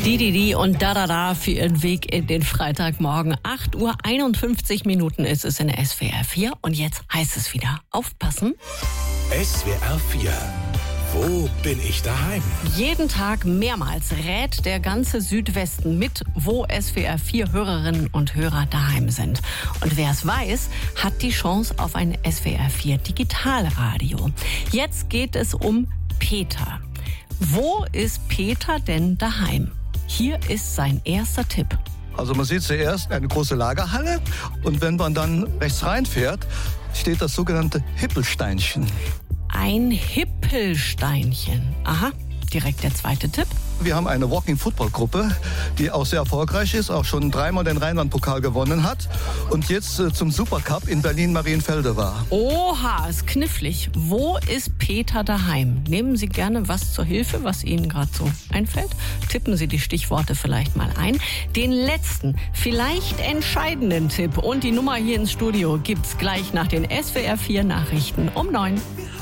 Didi und Da für ihren Weg in den Freitagmorgen. 8:51 Uhr ist es in der SWR 4 und jetzt heißt es wieder aufpassen. SWR 4, wo bin ich daheim? Jeden Tag mehrmals rät der ganze Südwesten mit, wo SWR 4 Hörerinnen und Hörer daheim sind. Und wer es weiß, hat die Chance auf ein SWR 4 Digitalradio. Jetzt geht es um Peter. Wo ist Peter denn daheim? Hier ist sein erster Tipp. Also man sieht zuerst eine große Lagerhalle und wenn man dann rechts reinfährt, steht das sogenannte Hippelsteinchen. Ein Hippelsteinchen. Aha, direkt der zweite Tipp. Wir haben eine Walking-Football-Gruppe, die auch sehr erfolgreich ist, auch schon 3-mal den Rheinland-Pokal gewonnen hat und jetzt zum Supercup in Berlin-Marienfelde war. Oha, ist knifflig. Wo ist Peter daheim? Nehmen Sie gerne was zur Hilfe, was Ihnen gerade so einfällt. Tippen Sie die Stichworte vielleicht mal ein. Den letzten, vielleicht entscheidenden Tipp und die Nummer hier ins Studio gibt's gleich nach den SWR 4 Nachrichten um 9.